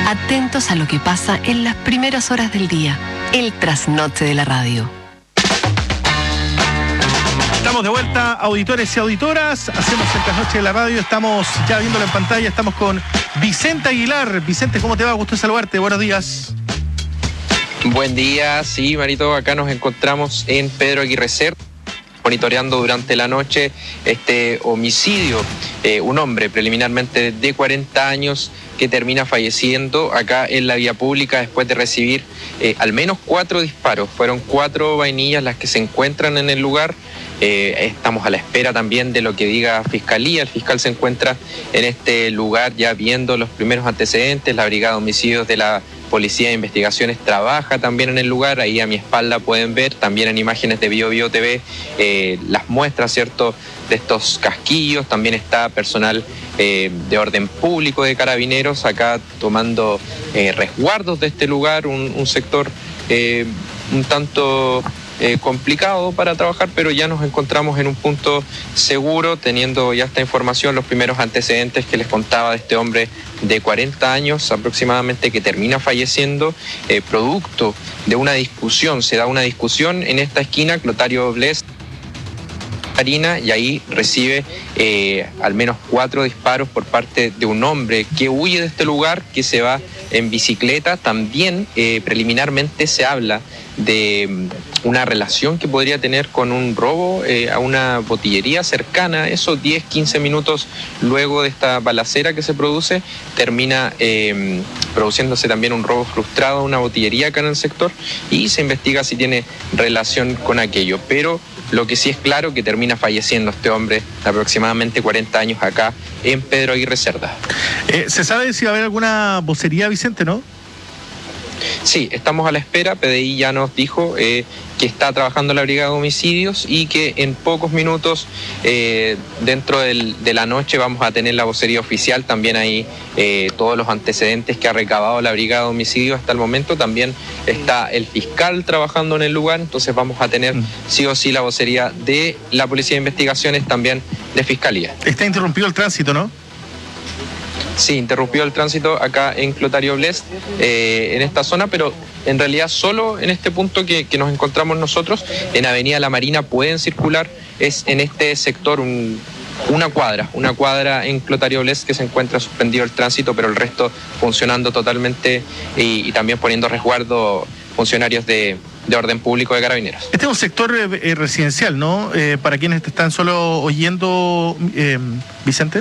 Atentos a lo que pasa en las primeras horas del día. El trasnoche de la radio. Estamos de vuelta, auditores y auditoras. Hacemos el trasnoche de la radio. Estamos ya viéndolo en pantalla. Estamos con Vicente Aguilar. Vicente, ¿cómo te va? Gusto saludarte. Buenos días. Buen día. Sí, Marito, acá nos encontramos en Pedro Aguirre Cerda, monitoreando durante la noche este homicidio. Un hombre preliminarmente de 40 años que termina falleciendo acá en la vía pública después de recibir al menos 4 disparos. Fueron 4 vainillas las que se encuentran en el lugar. Estamos a la espera también de lo que diga Fiscalía. El fiscal se encuentra en este lugar ya viendo los primeros antecedentes. La Brigada de Homicidios de la Policía de Investigaciones trabaja también en el lugar. Ahí a mi espalda pueden ver también en imágenes de BioBio TV las muestras, ¿cierto?, de estos casquillos. También está personal de orden público de Carabineros acá tomando resguardos de este lugar, un sector un tanto complicado para trabajar, pero ya nos encontramos en un punto seguro, teniendo ya esta información, los primeros antecedentes que les contaba de este hombre de 40 años aproximadamente que termina falleciendo producto de una discusión. Se da una discusión en esta esquina, Clotario Bles, y ahí recibe al menos 4 disparos por parte de un hombre que huye de este lugar, que se va en bicicleta. También preliminarmente se habla de una relación que podría tener con un robo a una botillería cercana. Eso 10-15 minutos luego de esta balacera que se produce, termina produciéndose también un robo frustrado a una botillería acá en el sector y se investiga si tiene relación con aquello. Pero lo que sí es claro que termina falleciendo este hombre de aproximadamente 40 años acá en Pedro Aguirre Cerda. ¿Se sabe si va a haber alguna vocería, Vicente, no? Sí, estamos a la espera. PDI ya nos dijo que está trabajando la Brigada de Homicidios y que en pocos minutos, dentro de la noche, vamos a tener la vocería oficial. También ahí todos los antecedentes que ha recabado la Brigada de Homicidios hasta el momento. También está el fiscal trabajando en el lugar, entonces vamos a tener sí o sí la vocería de la Policía de Investigaciones, también de Fiscalía. Está interrumpido el tránsito, ¿no? Sí, interrumpió el tránsito acá en Clotario Bles, en esta zona, pero en realidad solo en este punto que nos encontramos nosotros, en Avenida La Marina, pueden circular, es en este sector una cuadra en Clotario Bles que se encuentra suspendido el tránsito, pero el resto funcionando totalmente y también poniendo resguardo funcionarios de orden público de Carabineros. Este es un sector residencial, ¿no? Para quienes te están solo oyendo, Vicente.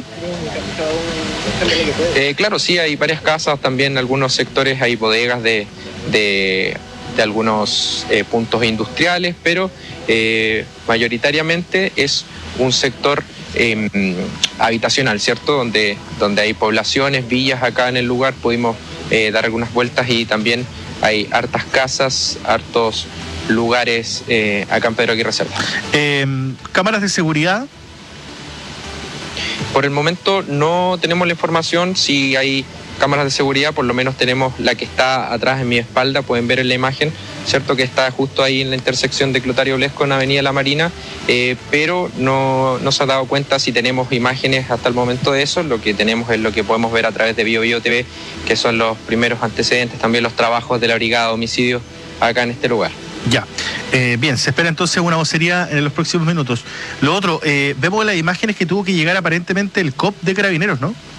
Claro, sí, hay varias casas, también algunos sectores, hay bodegas de algunos puntos industriales, pero mayoritariamente es un sector habitacional, ¿cierto? Donde hay poblaciones, villas acá en el lugar. Pudimos dar algunas vueltas y también hay hartas casas, hartos lugares acá en Pedro Aguirre Cerda. ¿Cámaras de seguridad? Por el momento no tenemos la información si hay cámaras de seguridad, por lo menos tenemos la que está atrás en mi espalda, pueden ver en la imagen, ¿cierto?, que está justo ahí en la intersección de Clotario Bles con Avenida La Marina, pero no se ha dado cuenta si tenemos imágenes hasta el momento de eso. Lo que tenemos es lo que podemos ver a través de BioBio TV, que son los primeros antecedentes, también los trabajos de la Brigada de Homicidios acá en este lugar. Ya, bien, se espera entonces una vocería en los próximos minutos. Lo otro, vemos las imágenes que tuvo que llegar aparentemente el COP de Carabineros, ¿no?